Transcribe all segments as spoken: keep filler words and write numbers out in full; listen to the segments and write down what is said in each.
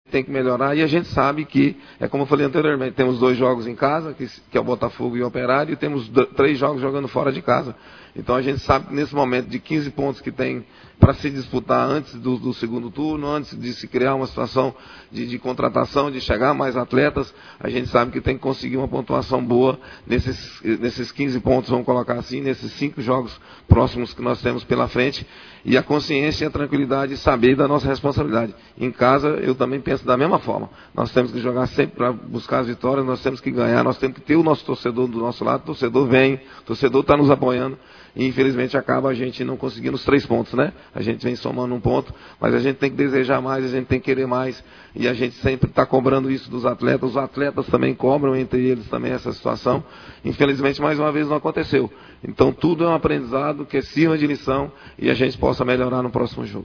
tem que melhorar, e a gente sabe que, é como eu falei anteriormente, temos dois jogos em casa, que, que é o Botafogo e o Operário, e temos do, três jogos jogando fora de casa. Então a gente sabe que nesse momento de quinze pontos que tem para se disputar antes do, do segundo turno, antes de se criar uma situação de, de contratação, de chegar mais atletas, a gente sabe que tem que conseguir uma pontuação boa nesses, nesses quinze pontos, vamos colocar assim, nesses cinco jogos próximos que nós temos pela frente, e a consciência e a tranquilidade de saber da nossa responsabilidade. Em casa, eu também penso da mesma forma. Nós temos que jogar sempre para buscar as vitórias, nós temos que ganhar, nós temos que ter o nosso torcedor do nosso lado, o torcedor vem, o torcedor está nos apoiando, e infelizmente acaba a gente não conseguindo os três pontos, né? A gente vem somando um ponto, mas a gente tem que desejar mais, a gente tem que querer mais, e a gente sempre está cobrando isso dos atletas, os atletas também cobram entre eles também essa situação. Infelizmente, mais uma vez não aconteceu. Então, tudo é um aprendizado que sirva de lição e a gente possa melhorar no próximo jogo.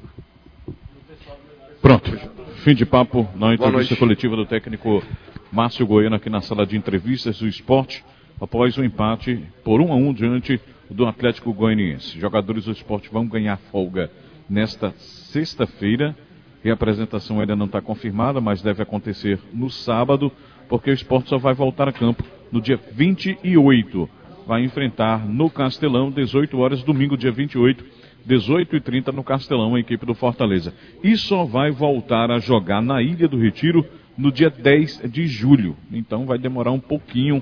Pronto, fim de papo na entrevista coletiva do técnico Márcio Goiano aqui na sala de entrevistas do Esporte, após o empate por um a um diante do Atlético Goianiense. Jogadores do Esporte vão ganhar folga nesta sexta-feira, e a apresentação ainda não está confirmada, mas deve acontecer no sábado, porque o Esporte só vai voltar a campo no dia vinte e oito. Vai enfrentar no Castelão, dezoito horas, domingo, dia vinte e oito, dezoito e trinta no Castelão, a equipe do Fortaleza. E só vai voltar a jogar na Ilha do Retiro no dia dez de julho. Então vai demorar um pouquinho,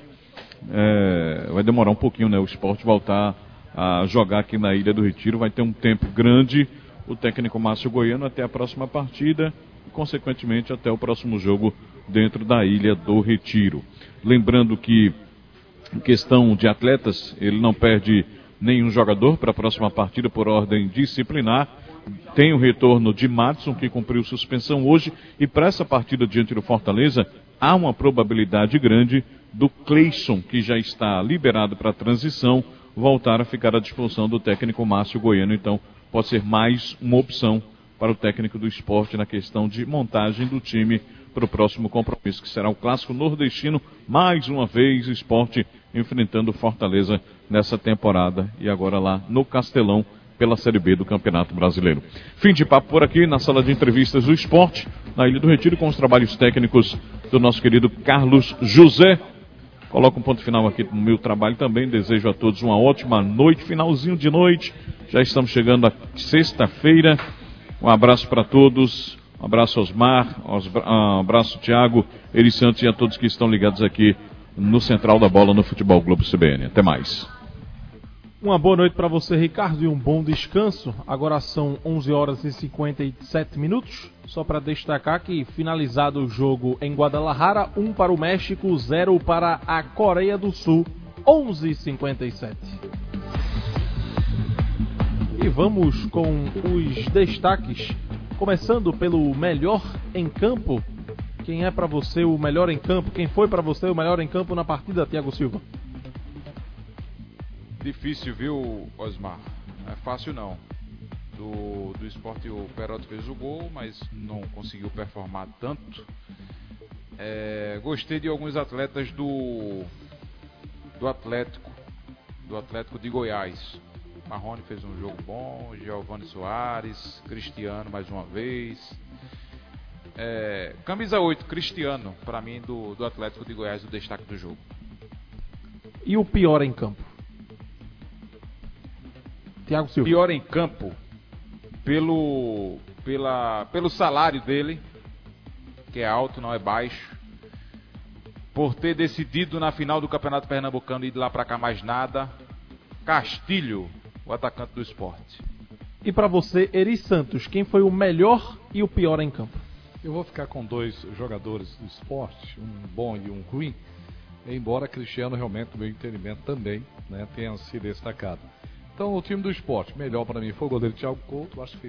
é, vai demorar um pouquinho, né? O Esporte voltar a jogar aqui na Ilha do Retiro, vai ter um tempo grande. O técnico Márcio Goiano até a próxima partida e, consequentemente, até o próximo jogo dentro da Ilha do Retiro. Lembrando que, em questão de atletas, ele não perde nenhum jogador para a próxima partida por ordem disciplinar. Tem o retorno de Madison, que cumpriu suspensão hoje, e para essa partida diante do Fortaleza, há uma probabilidade grande do Cleison, que já está liberado para a transição, voltar a ficar à disposição do técnico Márcio Goiano. Então, pode ser mais uma opção para o técnico do Esporte na questão de montagem do time para o próximo compromisso, que será o Clássico Nordestino, mais uma vez o Esporte enfrentando o Fortaleza nessa temporada, e agora lá no Castelão, pela Série B do Campeonato Brasileiro. Fim de papo por aqui na sala de entrevistas do Esporte, na Ilha do Retiro, com os trabalhos técnicos do nosso querido Carlos José. Coloco um ponto final aqui no meu trabalho também. Desejo a todos uma ótima noite, finalzinho de noite. Já estamos chegando a sexta-feira. Um abraço para todos. Um abraço Osmar, um abraço Thiago, Eri Santos e a todos que estão ligados aqui no Central da Bola no Futebol Globo C B N. Até mais. Uma boa noite para você, Ricardo, e um bom descanso. Agora são onze horas e cinquenta e sete minutos. Só para destacar que, finalizado o jogo em Guadalajara, um para o México, zero para a Coreia do Sul, onze e cinquenta e sete. E vamos com os destaques, começando pelo melhor em campo. Quem é para você o melhor em campo? Quem foi para você o melhor em campo na partida, Thiago Silva? Difícil, viu, Osmar? Não é fácil não. Do, do Sport, o Perotti fez o gol, mas não conseguiu performar tanto. É, gostei de alguns atletas do do Atlético, do Atlético de Goiás. Marrone fez um jogo bom, Giovani Soares, Cristiano mais uma vez. É, camisa oito, Cristiano, para mim, do, do Atlético de Goiás, o destaque do jogo. E o pior em campo? Thiago Silva. Pior em campo, pelo, pela, pelo salário dele, que é alto, não é baixo, por ter decidido na final do Campeonato Pernambucano ir de lá para cá mais nada, Castilho, o atacante do Sport. E para você, Eri Santos, quem foi o melhor e o pior em campo? Eu vou ficar com dois jogadores do Sport, um bom e um ruim, embora Cristiano realmente, no meu entendimento também, né, tenha se destacado. Então, o time do Sport, melhor para mim foi o goleiro Thiago Couto, acho que